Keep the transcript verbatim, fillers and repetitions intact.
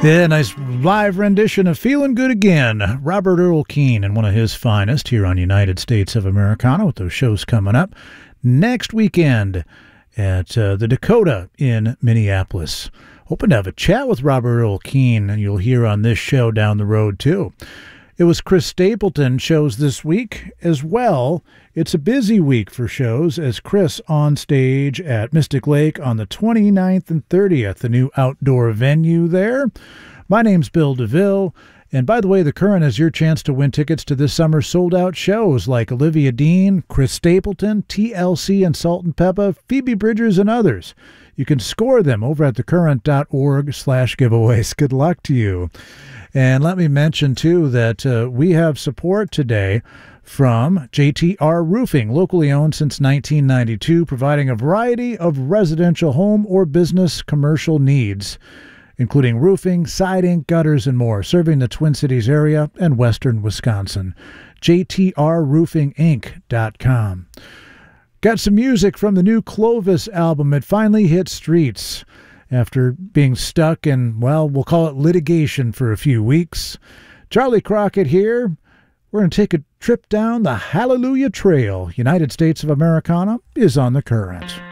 Yeah, nice live rendition of Feeling Good Again. Robert Earl Keen and one of his finest here on United States of Americana with those shows coming up next weekend at uh, the Dakota in Minneapolis. Hoping to have a chat with Robert Earl Keen, and you'll hear on this show down the road too. It was Chris Stapleton shows this week as well. It's a busy week for shows as Chris on stage at Mystic Lake on the twenty-ninth and thirtieth, the new outdoor venue there. My name's Bill DeVille, and by the way, the Current is your chance to win tickets to this summer's sold-out shows like Olivia Dean, Chris Stapleton, T L C and Salt and Peppa, Phoebe Bridgers, and others. You can score them over at thecurrent.org slash giveaways. Good luck to you. And let me mention, too, that uh, we have support today from J T R Roofing, locally owned since nineteen ninety-two, providing a variety of residential home or business commercial needs, including roofing, siding, gutters, and more, serving the Twin Cities area and western Wisconsin. J T R roofing inc dot com. Got some music from the new Clovis album. It finally hit streets after being stuck in, well, we'll call it litigation for a few weeks. Charlie Crockett here. We're going to take a trip down the Hallelujah Trail. United States of Americana is on the Current.